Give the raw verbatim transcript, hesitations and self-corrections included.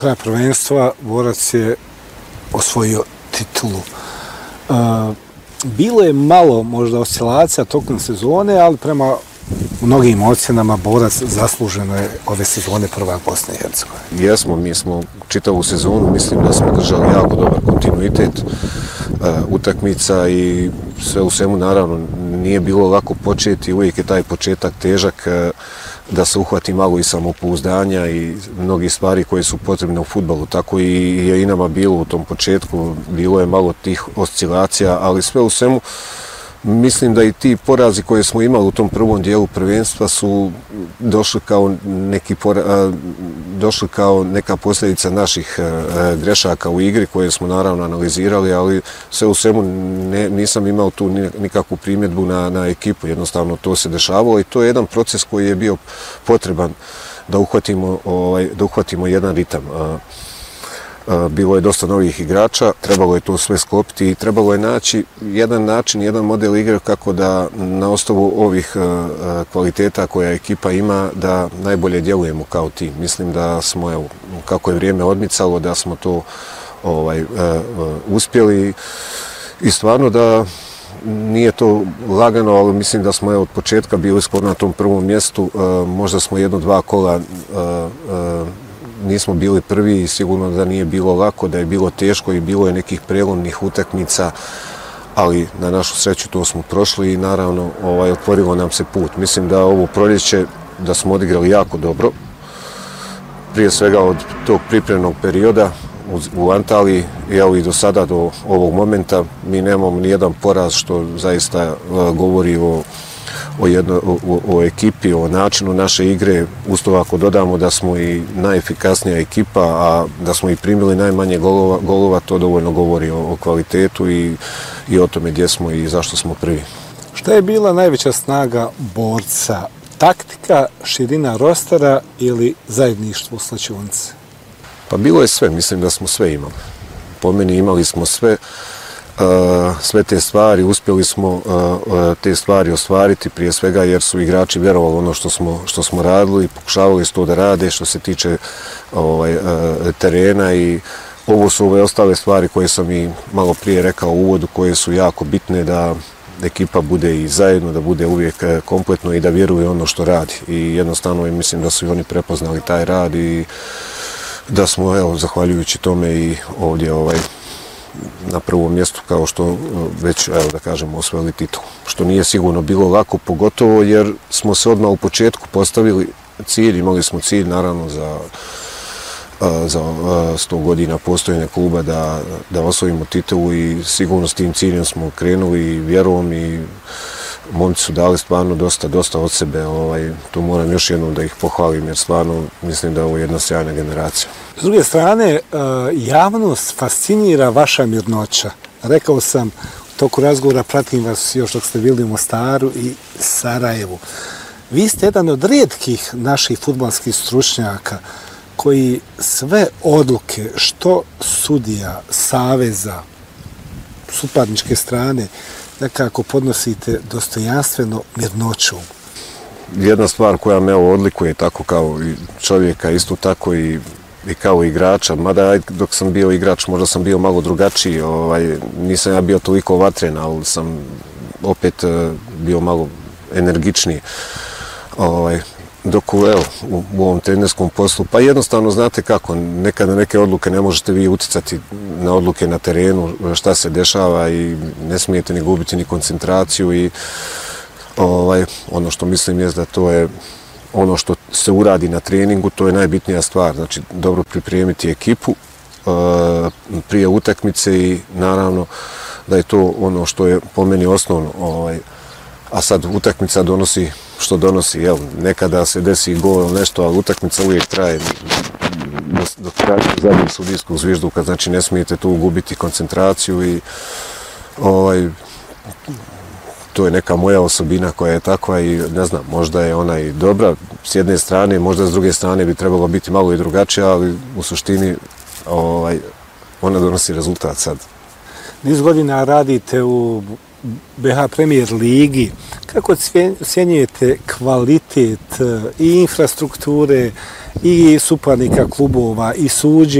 Kraja prvenstva Borac je osvojio titulu. Uh, bilo je malo možda oscilacija tokom sezone, ali prema mnogim ocjenama Borac zasluženo je ove sezone prvak Bosne i Hercegovine. Jesmo, mi smo čitavu sezonu, mislim da smo držali jako dobar kontinuitet uh, utakmica i sve u svemu naravno nije bilo lako početi, uvijek je taj početak težak uh, da se uhvati malo i samopouzdanja i mnogi stvari koje su potrebne u fudbalu. Tako i je i nama bilo u tom početku, bilo je malo tih oscilacija, ali sve u svemu mislim da i ti porazi koje smo imali u tom prvom dijelu prvenstva su došli kao, neki pora, došli kao neka posljedica naših grešaka u igri koje smo naravno analizirali, ali sve u svemu ne, nisam imao tu nikakvu primjedbu na, na ekipu, jednostavno to se dešavalo i to je jedan proces koji je bio potreban da uhvatimo, ovaj, da uhvatimo jedan ritam. Bilo je dosta novih igrača, trebalo je to sve sklopiti i trebalo je naći jedan način, jedan model igre kako da na osnovu ovih kvaliteta koja ekipa ima da najbolje djelujemo kao tim. Mislim da smo, evo, kako je vrijeme odmicalo, da smo to ovaj, uspjeli i stvarno da nije to lagano, ali mislim da smo evo, od početka bili skoro na tom prvom mjestu, možda smo jedno, dva kola nismo bili prvi i sigurno da nije bilo lako, da je bilo teško i bilo je nekih prelomnih utakmica, ali na našu sreću to smo prošli i naravno ovaj, otvorilo nam se put. Mislim da ovo proljeće da smo odigrali jako dobro, prije svega od tog pripremnog perioda u, u Antaliji, evo i do sada, do ovog momenta, mi nemamo nijedan poraz što zaista uh, govori o O, jedno, o, o ekipi, o načinu naše igre, usto ako dodamo da smo i najefikasnija ekipa, a da smo i primili najmanje golova, golova to dovoljno govori o, o kvalitetu i, i o tome gdje smo i zašto smo prvi. Šta je bila najveća snaga Borca? Taktika, širina rostera ili zajedništvo slačionice? Pa bilo je sve, mislim da smo sve imali. Po meni imali smo sve. Uh, sve te stvari, uspjeli smo uh, uh, te stvari ostvariti prije svega jer su igrači vjerovali ono što smo, što smo radili i pokušavali to da rade što se tiče ovaj, uh, terena i ovo su ove ostale stvari koje sam i malo prije rekao u uvodu koje su jako bitne da ekipa bude i zajedno, da bude uvijek kompletno i da vjeruje ono što radi i jednostavno mislim da su i oni prepoznali taj rad i da smo evo, zahvaljujući tome i ovdje ovaj, na prvom mjestu kao što već, evo da kažemo, osvojili titul. Što nije sigurno bilo lako, pogotovo jer smo se odmah u početku postavili cilj, imali smo cilj naravno za, za sto godina postojanja kluba da, da osvojimo titulu i sigurno s tim ciljem smo krenuli i vjerom i momci su dali stvarno dosta, dosta od sebe. Ovaj, tu moram još jednom da ih pohvalim jer stvarno mislim da je ovo jedna sjajna generacija. S druge strane, javnost fascinira vaša mirnoća. Rekao sam, u toku razgovora pratim vas još dok ste bili u Mostaru i Sarajevu. Vi ste jedan od rijetkih naših fudbalskih stručnjaka koji sve odluke, što sudija, saveza, suparničke strane, nekako podnosite dostojanstveno mirnoću. Jedna stvar koja me evo odlikuje tako kao i čovjeka, isto tako i, i kao igrača, mada dok sam bio igrač možda sam bio malo drugačiji, ovaj, nisam ja bio toliko vatren, ali sam opet bio malo energičniji. Ovaj, dok u, evo, u, u ovom trenerskom poslu, pa jednostavno znate kako, nekada neke odluke ne možete vi uticati na odluke na terenu, šta se dešava i ne smijete ni gubiti ni koncentraciju i ovaj, ono što mislim je da to je ono što se uradi na treningu, to je najbitnija stvar, znači dobro pripremiti ekipu uh, prije utakmice i naravno da je to ono što je po meni osnovno, ovaj, a sad utakmica donosi što donosi, jel, nekada se desi gol ili nešto, ali utakmica uvijek traje dok traje zadnjeg sudijskog zvižduka, znači ne smijete tu gubiti koncentraciju i ovaj, to je neka moja osobina koja je takva i ne znam, možda je ona i dobra s jedne strane, možda s druge strane bi trebalo biti malo i drugačija, ali u suštini ovaj, ona donosi rezultat sad. Niz godina radite u be ha Premier ligi, kako ocjenjujete kvalitet i infrastrukture i suparnika klubova i suđenja